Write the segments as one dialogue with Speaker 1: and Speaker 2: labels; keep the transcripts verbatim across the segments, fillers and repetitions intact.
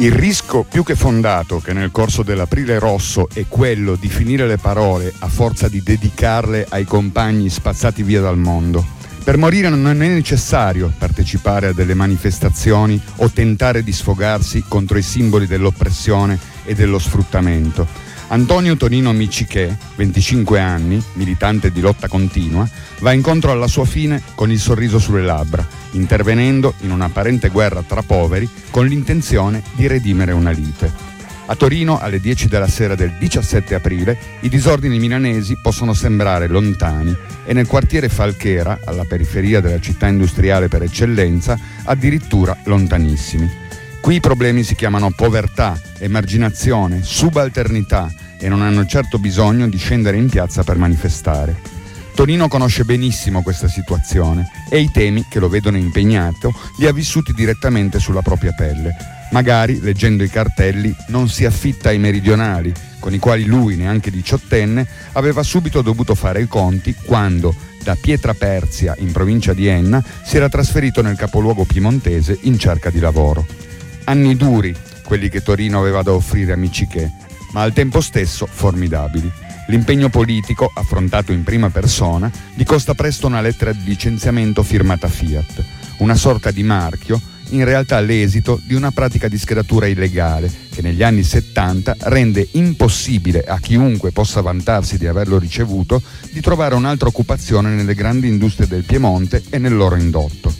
Speaker 1: Il rischio più che fondato che nel corso dell'Aprile Rosso è quello di finire le parole a forza di dedicarle ai compagni spazzati via dal mondo. Per morire non è necessario partecipare a delle manifestazioni o tentare di sfogarsi contro i simboli dell'oppressione e dello sfruttamento. Antonio Tonino Miccichè, venticinque anni, militante di lotta continua, va incontro alla sua fine con il sorriso sulle labbra, intervenendo in un'apparente guerra tra poveri con l'intenzione di redimere una lite. A Torino, alle dieci della sera del diciassette aprile, i disordini milanesi possono sembrare lontani e nel quartiere Falchera, alla periferia della città industriale per eccellenza, addirittura lontanissimi. Qui i problemi si chiamano povertà, emarginazione, subalternità e non hanno certo bisogno di scendere in piazza per manifestare. Tonino conosce benissimo questa situazione e i temi che lo vedono impegnato li ha vissuti direttamente sulla propria pelle. Magari, leggendo i cartelli, non si affitta ai meridionali, con i quali lui, neanche diciottenne, aveva subito dovuto fare i conti quando, da Pietraperzia, in provincia di Enna, si era trasferito nel capoluogo piemontese in cerca di lavoro. Anni duri, quelli che Torino aveva da offrire a Miccichè, ma al tempo stesso formidabili. L'impegno politico, affrontato in prima persona, gli costa presto una lettera di licenziamento firmata Fiat, una sorta di marchio, in realtà l'esito di una pratica di schedatura illegale che negli anni settanta rende impossibile a chiunque possa vantarsi di averlo ricevuto di trovare un'altra occupazione nelle grandi industrie del Piemonte e nel loro indotto.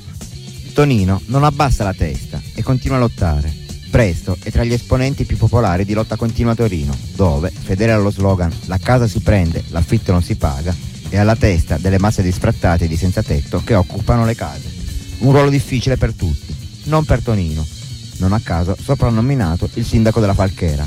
Speaker 2: Tonino non abbassa la testa e continua a lottare. Presto è tra gli esponenti più popolari di lotta continua a Torino, dove, fedele allo slogan «La casa si prende, l'affitto non si paga», è alla testa delle masse di sfrattati e di senza tetto che occupano le case. Un ruolo difficile per tutti, non per Tonino, non a caso soprannominato il sindaco della Falchera.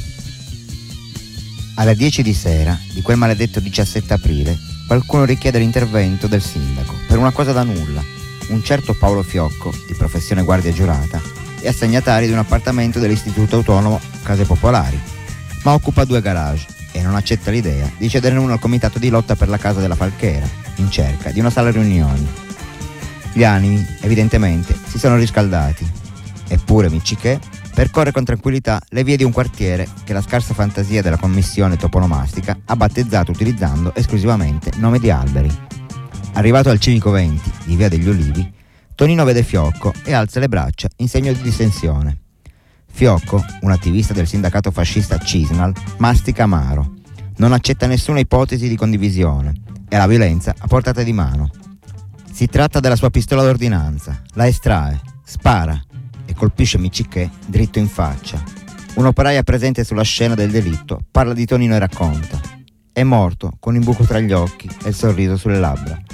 Speaker 2: Alle dieci di sera di quel maledetto diciassette aprile qualcuno richiede l'intervento del sindaco per una cosa da nulla. Un certo Paolo Fiocco, di professione guardia giurata, è assegnatario di un appartamento dell'Istituto Autonomo Case Popolari, ma occupa due garage e non accetta l'idea di cederne uno al comitato di lotta per la casa della Falchera, in cerca di una sala riunioni. Gli animi, evidentemente, si sono riscaldati. Eppure Miccichè percorre con tranquillità le vie di un quartiere che la scarsa fantasia della commissione toponomastica ha battezzato utilizzando esclusivamente nome di alberi. Arrivato al civico venti di Via degli Ulivi, Tonino vede Fiocco e alza le braccia in segno di distensione. Fiocco, un attivista del sindacato fascista Cisnal, mastica amaro. Non accetta nessuna ipotesi di condivisione e la violenza a portata di mano. Si tratta della sua pistola d'ordinanza, la estrae, spara e colpisce Miccichè dritto in faccia. Un'operaia presente sulla scena del delitto parla di Tonino e racconta: è morto con un buco tra gli occhi e il sorriso sulle labbra.